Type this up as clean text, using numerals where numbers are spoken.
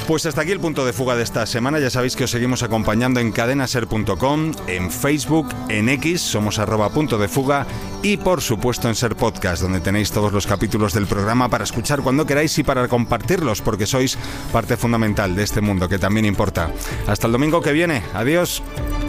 Pues hasta aquí el punto de fuga de esta semana. Ya sabéis que os seguimos acompañando en cadenaser.com, en Facebook, en X, somos @punto de fuga y por supuesto en Ser Podcast, donde tenéis todos los capítulos del programa para escuchar cuando queráis y para compartirlos, porque sois parte fundamental de este mundo que también importa. Hasta el domingo que viene. Adiós.